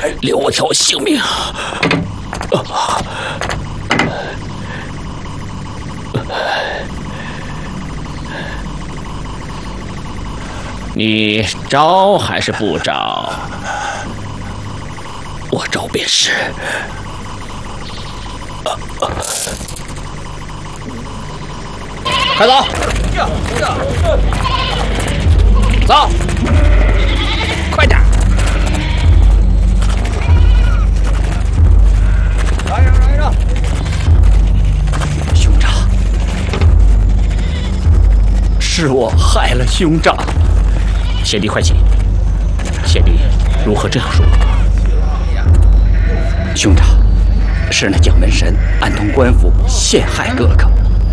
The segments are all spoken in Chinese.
留我条性命！你招还是不招？我招便是。快走！走！快点！来人！兄长，是我害了兄长。贤弟，快起！贤弟如何这样说？兄长，是那蒋门神暗通官府，陷害哥哥。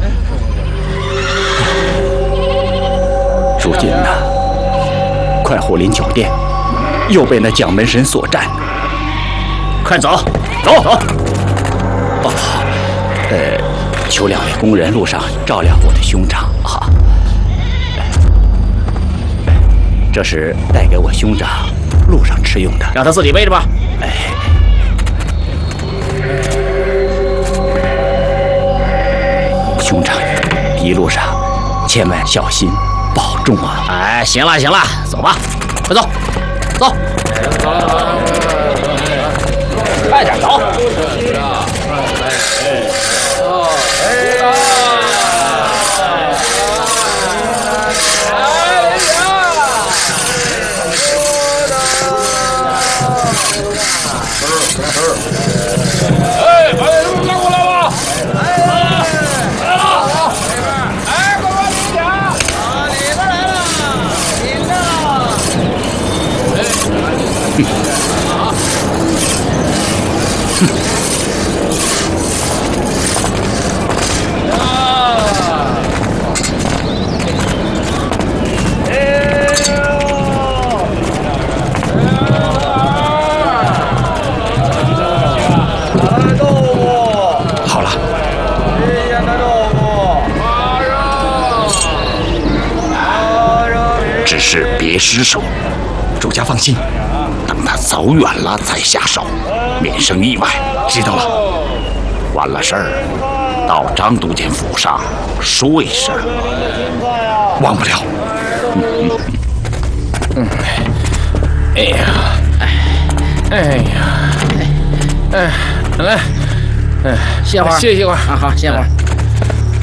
如今呢，快活林酒店又被那蒋门神所占。快走！走！求两位工人路上照料我的兄长啊。这是带给我兄长路上吃用的，让他自己背着吧。兄长，一路上千万小心保重啊！行了，走吧，快走，走，快点走。把人拉过来吧！来了！快快点！里边来了，领着！只是别失手，主家放心，等他走远了再下手，免生意外。知道了。完了事儿，到张督监府上说一声，忘不了。来，歇会儿，歇会儿啊，好，歇会儿。